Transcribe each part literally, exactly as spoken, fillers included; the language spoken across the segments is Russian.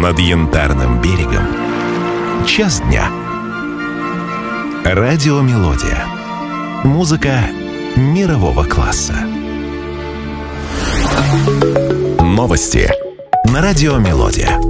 Над Янтарным берегом час дня. Радиомелодия. Музыка мирового класса. Новости на Радиомелодия.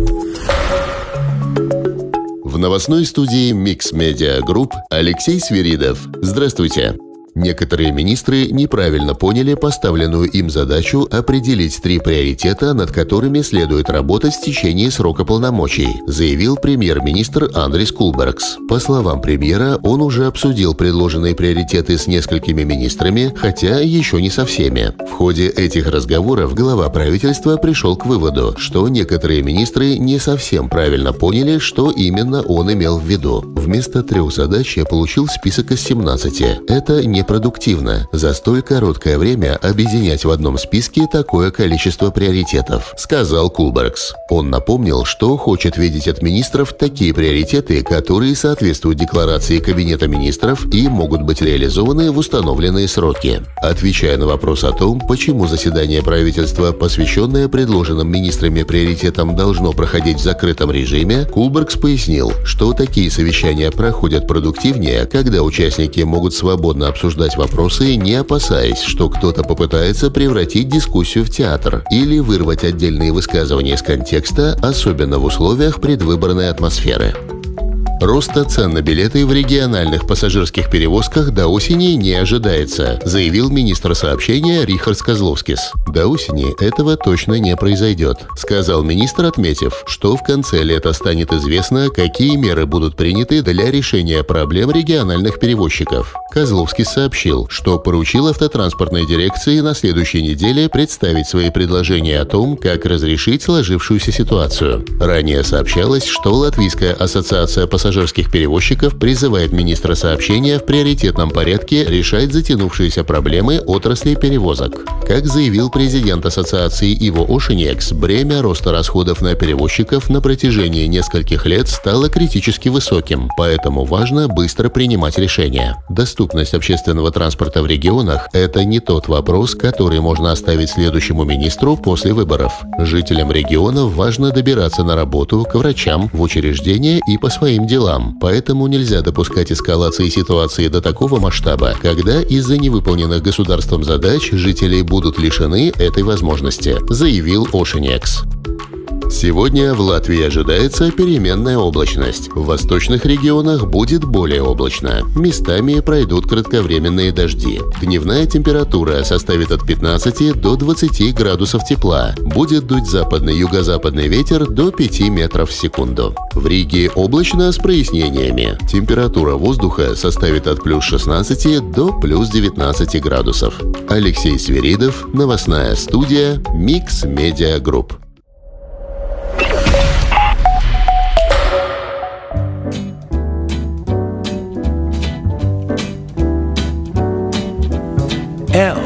В новостной студии Mix Media Group Алексей Свиридов. Здравствуйте. Некоторые министры неправильно поняли поставленную им задачу определить три приоритета, над которыми следует работать в течение срока полномочий, заявил премьер-министр Андрис Кулбергс. По словам премьера, он уже обсудил предложенные приоритеты с несколькими министрами, хотя еще не со всеми. В ходе этих разговоров глава правительства пришел к выводу, что некоторые министры не совсем правильно поняли, что именно он имел в виду. Вместо трех задач я получил список из семнадцати. Это не продуктивно. За столь короткое время объединять в одном списке такое количество приоритетов, сказал Кулбергс. Он напомнил, что хочет видеть от министров такие приоритеты, которые соответствуют декларации Кабинета министров и могут быть реализованы в установленные сроки. Отвечая на вопрос о том, почему заседание правительства, посвященное предложенным министрами приоритетам, должно проходить в закрытом режиме, Кулбергс пояснил, что такие совещания проходят продуктивнее, когда участники могут свободно обсуждать вопросы, не опасаясь, что кто-то попытается превратить дискуссию в театр или вырвать отдельные высказывания из контекста, особенно в условиях предвыборной атмосферы. Роста цен на билеты в региональных пассажирских перевозках до осени не ожидается, заявил министр сообщения Рихард Козловскис. До осени этого точно не произойдет, сказал министр, отметив, что в конце лета станет известно, какие меры будут приняты для решения проблем региональных перевозчиков. Козловскис сообщил, что поручил автотранспортной дирекции на следующей неделе представить свои предложения о том, как разрешить сложившуюся ситуацию. Ранее сообщалось, что Латвийская ассоциация пассажирских пассажирских перевозчиков призывает министра сообщения в приоритетном порядке решать затянувшиеся проблемы отрасли перевозок. Как заявил президент ассоциации Иво Ошинекс, бремя роста расходов на перевозчиков на протяжении нескольких лет стало критически высоким, поэтому важно быстро принимать решения. Доступность общественного транспорта в регионах – это не тот вопрос, который можно оставить следующему министру после выборов. Жителям регионов важно добираться на работу, к врачам, в учреждения и по своим делам. Поэтому нельзя допускать эскалации ситуации до такого масштаба, когда из-за невыполненных государством задач жители будут лишены этой возможности, заявил Ошинекс. Сегодня в Латвии ожидается переменная облачность. В восточных регионах будет более облачно. Местами пройдут кратковременные дожди. Дневная температура составит от пятнадцати до двадцати градусов тепла. Будет дуть западный юго-западный ветер до пяти метров в секунду. В Риге облачно с прояснениями. Температура воздуха составит от плюс шестнадцати до плюс девятнадцати градусов. Алексей Свиридов, новостная студия Mix Media Group. L